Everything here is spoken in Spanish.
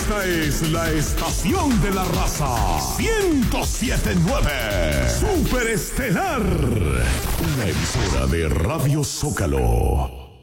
Esta es la estación de la raza. 107.9 Super Estelar. Una emisora de Radio Zócalo.